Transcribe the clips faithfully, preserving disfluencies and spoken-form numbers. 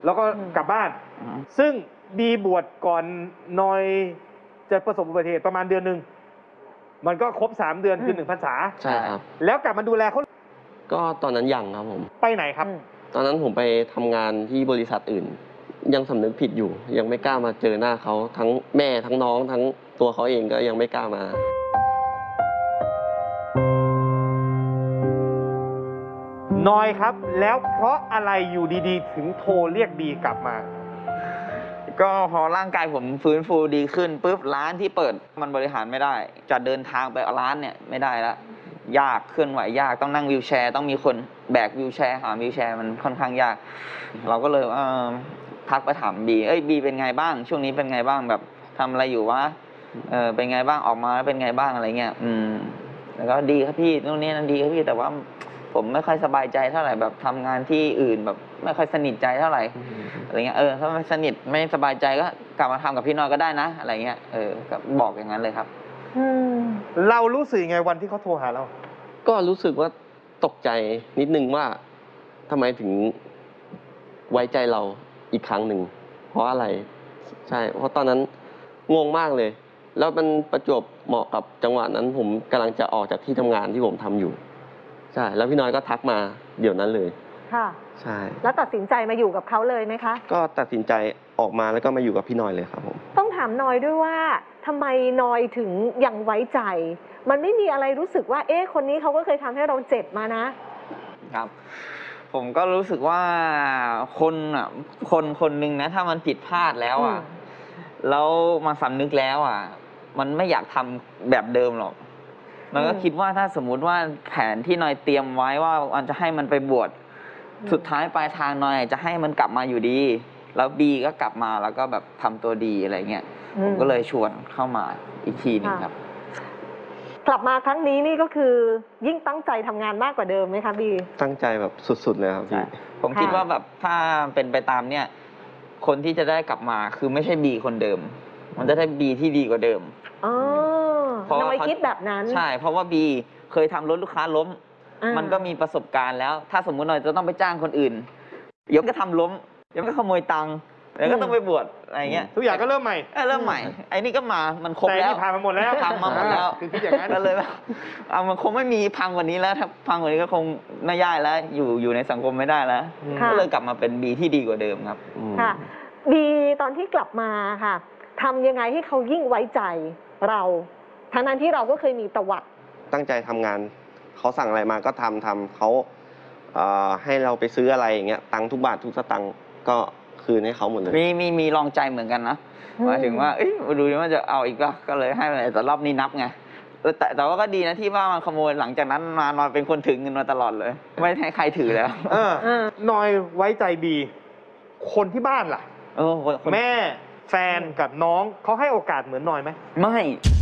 แล้วก็กลับบ้านซึ่งบีบวชก่อนนอยจะประสบอุบัติเหตุประมาณเดือนหนึ่งมันก็ครบสามเดือนคือหนึ่งพรรษาใช่ครับแล้วกลับมาดูแลเขาก็ตอนนั้นยังครับผมไปไหนครับตอนนั้นผมไปทำงานที่บริษัทอื่นยังสำนึกผิดอยู่ยังไม่กล้ามาเจอหน้าเขาทั้งแม่ทั้งน้องทั้งตัวเขาเองก็ยังไม่กล้ามานอยครับแล้วเพราะอะไรอยู่ดีๆถึงโทรเรียกบีกลับมาก็พอร่างกายผมฟื้นฟูดีขึ้นปุ๊บร้านที่เปิดมันบริหารไม่ได้จะเดินทางไปร้านเนี่ยไม่ได้แล้วยากเคลื่อนไหวยากต้องนั่งวีลแชร์ต้องมีคนแบกวีลแชร์หาวีลแชร์มันค่อนข้างยากเราก็เลยเออทักไปถามบีเอ้ยบีเป็นไงบ้างช่วงนี้เป็นไงบ้างแบบทำอะไรอยู่วะเออเป็นไงบ้างออกมาเป็นไงบ้างอะไรเงี้ยอืมแล้วก็ดีครับพี่นู่นนี่นั่นดีครับพี่แต่ว่าผมไม่ค่อยสบายใจเท่าไหร่แบบทำงานที่อื่นแบบไม่ค่อยสนิทใจเท่าไหร่อะไรเงี้ยเออถ้าไม่สนิทไม่สบายใจก็กลับมาทำกับพี่น้อยก็ได้นะอะไรเงี้ยเออก็บอกอย่างนั้นเลยครับเรารู้สึกไงวันที่เขาโทรหาเราก็รู้สึกว่าตกใจนิดนึงว่าทำไมถึงไว้ใจเราอีกครั้งหนึ่งเพราะอะไรใช่เพราะตอนนั้นงงมากเลยแล้วมันประจวบเหมาะกับจังหวะนั้นผมกำลังจะออกจากที่ทำงานที่ผมทำอยู่ใช่แล้วพี่น้อยก็ทักมาเดี๋ยวนั้นเลยค่ะใช่แล้วตัดสินใจมาอยู่กับเขาเลยไหมคะก็ตัดสินใจออกมาแล้วก็มาอยู่กับพี่น้อยเลยครับผมต้องถามน้อยด้วยว่าทำไมน้อยถึงยังไว้ใจมันไม่มีอะไรรู้สึกว่าเอ๊ะคนนี้เขาก็เคยทำให้เราเจ็บมานะครับผมก็รู้สึกว่าคนอ่ะคนคนหนึ่งนะถ้ามันผิดพลาดแล้วอ่ะแล้วมาสำนึกแล้วอ่ะมันไม่อยากทำแบบเดิมหรอกมันก็คิดว่าถ้าสมมุติว่าแผนที่นอยเตรียมไว้ว่ามันจะให้มันไปบวชสุดท้ายปลายทางนอยจะให้มันกลับมาอยู่ดีแล้วบีก็กลับมาแล้วก็แบบทำตัวดีอะไรเงี้ยผมก็เลยชวนเข้ามาอีกทีนึงครับกลับมาครั้งนี้นี่ก็คือยิ่งตั้งใจทำงานมากกว่าเดิมไหมคะบีตั้งใจแบบสุดๆเลยครับพี่ผมคิดว่าแบบถ้าเป็นไปตามเนี่ยคนที่จะได้กลับมาคือไม่ใช่บีคนเดิมมันจะได้บีที่ดีกว่าเดิมอ๋อน้อยคิดแบบนั้นใช่เพราะว่าบีเคยทำรถลูกค้าล้มมันก็มีประสบการณ์แล้วถ้าสมมุติหน่อยจะต้องไปจ้างคนอื่นยกก็ทำล้มยังก็ขโมยตังค์แล้วก็ต้องไปบวชอะไรเงี้ยทุกอย่างก็เริ่มใหม่เริ่มใหม่ไอ้นี่ก็มามันครบแล้วผ่านมาหมดแล้วพังมาหมดแล้วคือคิดอย่างนั้นก็เลยเอามันคงไม่มีพังกว่านี้แล้วถ้าพังกว่านี้ก็คงไม่ย่ายแล้วอยู่อยู่ในสังคมไม่ได้แล้วก็เลยกลับมาเป็นบีที่ดีกว่าเดิมครับค่ะบีตอนที่กลับมาค่ะทำยังไงให้เขายิ่งไว้ใจเราทั้งนั้นที่เราก็เคยมีประวัติตั้งใจทำงานเขาสั่งอะไรมาก็ทำทำเขาให้เราไปซื้ออะไรอย่างเงี้ยตังค์ทุกบาททุกสตังค์ก็คืนให้เขาหมดเลยมีมีมีลองใจเหมือนกันนะหมายถึงว่าเอ้ยดูว่าจะเอาอีกก็เลยให้แต่รอบนี้นับไงแต่แต่ว่าก็ดีนะที่ว่ามันขโมยหลังจากนั้นมานอนเป็นคนถือเงินมาตลอดเลยไม่ให้ใครถือแล้วเออนอยไว้ใจบีคนที่บ้านล่ะเออแม่แฟนกับน้องเขาให้โอกาสเหมือนนอยไหมไม่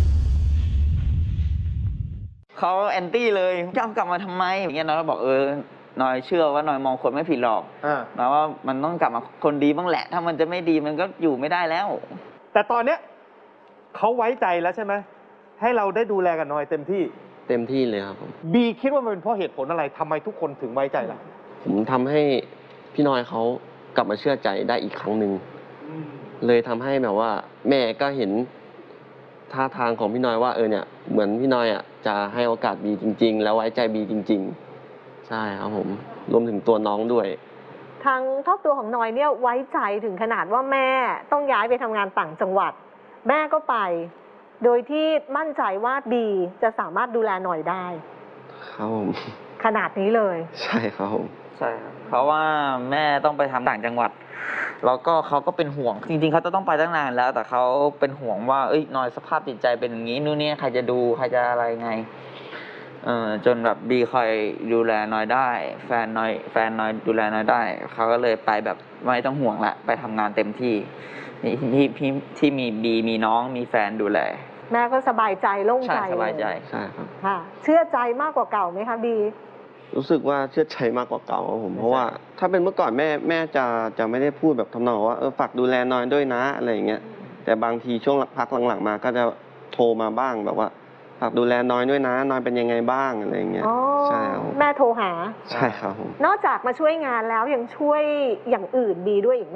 เขาแอนตี้เลยจะเอากลับมาทำไมอย่างเงี้ยเราบอกเออนอยเชื่อว่านอยมองคนไม่ผิดหรอกนะว่ามันต้องกลับมาคนดีบ้างแหละถ้ามันจะไม่ดีมันก็อยู่ไม่ได้แล้วแต่ตอนเนี้ยเขาไว้ใจแล้วใช่ไหมให้เราได้ดูแลกับนอยเต็มที่เต็มที่เลยครับผมบีคิดว่ามันเป็นเพราะเหตุผลอะไรทำไมทุกคนถึงไว้ใจเราผมทำให้พี่นอยเขากลับมาเชื่อใจได้อีกครั้งหนึ่งเลยทำให้แบบว่าแม่ก็เห็นท่าทางของพี่น้อยว่าเออเนี่ยเหมือนพี่น้อยอ่ะจะให้โอกาสบีจริงๆแล้วไว้ใจบีจริงๆใช่ครับผมรวมถึงตัวน้องด้วยทางครอบครัวของน้อยเนี่ยไว้ใจถึงขนาดว่าแม่ต้องย้ายไปทำงานต่างจังหวัดแม่ก็ไปโดยที่มั่นใจว่าบีจะสามารถดูแลหน่อยได้ครับผมขนาดนี้เลยใช่ครับผมใช่ครับเพราะว่าแม่ต้องไปทำต่างจังหวัดแล้วก็เขาก็เป็นห่วงจริงๆเขาจะต้องไปตั้งนานแล้วแต่เขาเป็นห่วงว่าเอ้ยนอยสภาพจิตใจเป็นอย่างนี้นู่นนี่ใครจะดูใครจะอะไรไงเออจนแบบบีคอยดูแลนอยได้แฟนนอยแฟนนอยดูแลนอยได้เขาก็เลยไปแบบไม่ต้องห่วงละไปทำงานเต็มที่ที่ที่ที่มีบีมีน้องมีแฟนดูแลแม่ก็สบายใจโล่งใจสบายใจใช่ครับค่ะเชื่อใจมากกว่าเก่าไหมคะบีรู้สึกว่าเชื่อใจมากกว่าเก่าครับผมเพราะว่าถ้าเป็นเมื่อก่อนแม่แม่จะจะไม่ได้พูดแบบทำนองว่าเออฝากดูแลน้อยด้วยนะอะไรอย่างเงี้ยแต่บางทีช่วงพักหลังๆมาก็จะโทรมาบ้างแบบว่าฝากดูแลน้อยด้วยนะน้อยเป็นยังไงบ้างอะไรอย่างเงี้ยใช่แม่โทรหาใช่ครับผมนอกจากมาช่วยงานแล้วยังช่วยอย่างอื่นบีด้วยอีกไหม